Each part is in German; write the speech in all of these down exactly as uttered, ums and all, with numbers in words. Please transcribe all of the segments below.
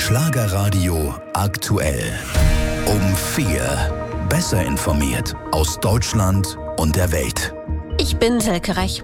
Schlagerradio aktuell. Um vier. Besser informiert aus Deutschland und der Welt. Ich bin Silke Rech.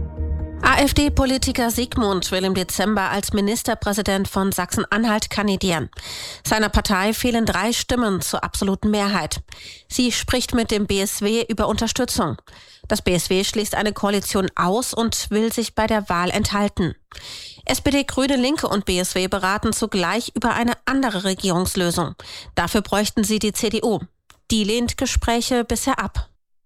AfD-Politiker Sigmund will im Dezember als Ministerpräsident von Sachsen-Anhalt kandidieren. Seiner Partei fehlen drei Stimmen zur absoluten Mehrheit. Sie spricht mit dem B S W über Unterstützung. Das B S W schließt eine Koalition aus und will sich bei der Wahl enthalten. S P D, Grüne, Linke und B S W beraten zugleich über eine andere Regierungslösung. Dafür bräuchten sie die C D U. Die lehnt Gespräche bisher ab.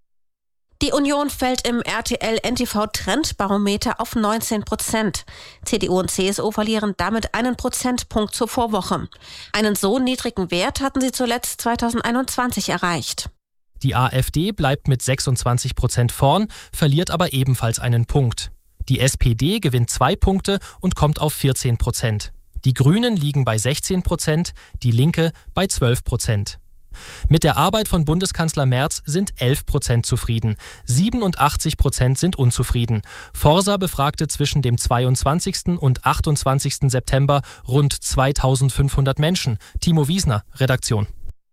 Die Union fällt im R T L-N T V-Trendbarometer auf neunzehn Prozent. C D U und C S U verlieren damit einen Prozentpunkt zur Vorwoche. Einen so niedrigen Wert hatten sie zuletzt zweitausendeinundzwanzig erreicht. Die AfD bleibt mit sechsundzwanzig Prozent vorn, verliert aber ebenfalls einen Punkt. Die S P D gewinnt zwei Punkte und kommt auf vierzehn Prozent. Die Grünen liegen bei sechzehn Prozent, die Linke bei zwölf Prozent. Mit der Arbeit von Bundeskanzler Merz sind elf Prozent zufrieden, siebenundachtzig Prozent sind unzufrieden. Forsa befragte zwischen dem zweiundzwanzigsten und achtundzwanzigsten September rund zweitausendfünfhundert Menschen. Timo Wiesner, Redaktion.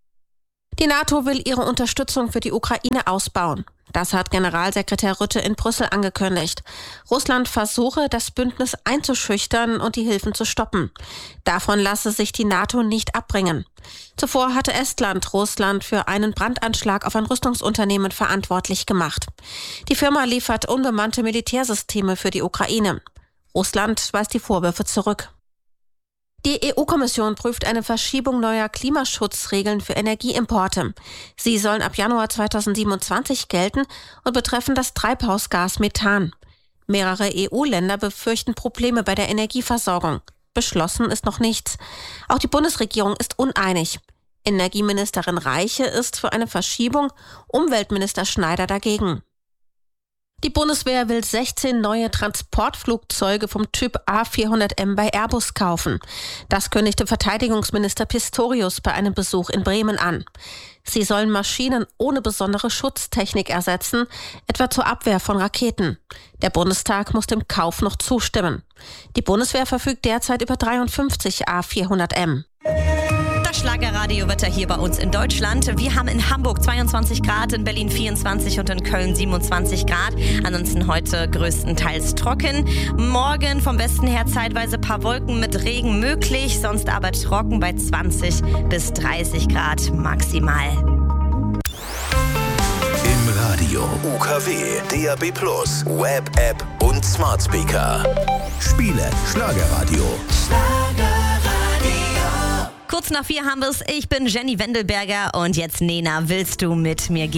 Die NATO will ihre Unterstützung für die Ukraine ausbauen. Das hat Generalsekretär Rutte in Brüssel angekündigt. Russland versuche, das Bündnis einzuschüchtern und die Hilfen zu stoppen. Davon lasse sich die NATO nicht abbringen. Zuvor hatte Estland Russland für einen Brandanschlag auf ein Rüstungsunternehmen verantwortlich gemacht. Die Firma liefert unbemannte Militärsysteme für die Ukraine. Russland weist die Vorwürfe zurück. Die E U-Kommission prüft eine Verschiebung neuer Klimaschutzregeln für Energieimporte. Sie sollen ab Januar zweitausendsiebenundzwanzig gelten und betreffen das Treibhausgas Methan. Mehrere E U-Länder befürchten Probleme bei der Energieversorgung. Beschlossen ist noch nichts. Auch die Bundesregierung ist uneinig. Energieministerin Reiche ist für eine Verschiebung, Umweltminister Schneider dagegen. Die Bundeswehr will sechzehn neue Transportflugzeuge vom Typ A vierhundert M bei Airbus kaufen. Das kündigte Verteidigungsminister Pistorius bei einem Besuch in Bremen an. Sie sollen Maschinen ohne besondere Schutztechnik ersetzen, etwa zur Abwehr von Raketen. Der Bundestag muss dem Kauf noch zustimmen. Die Bundeswehr verfügt derzeit über dreiundfünfzig A vierhundert M. Das Schlagerradio-Wetter hier bei uns in Deutschland. Wir haben in Hamburg zweiundzwanzig Grad, in Berlin vierundzwanzig und in Köln siebenundzwanzig Grad. Ansonsten heute größtenteils trocken. Morgen vom Westen her zeitweise ein paar Wolken mit Regen möglich, sonst aber trocken bei zwanzig bis dreißig Grad maximal. Im Radio U K W, D A B plus, Web, App und Smart Speaker. Spiele Schlagerradio. Kurz nach vier haben wir es. Ich bin Jenny Wendelberger und jetzt Nena, willst du mit mir gehen?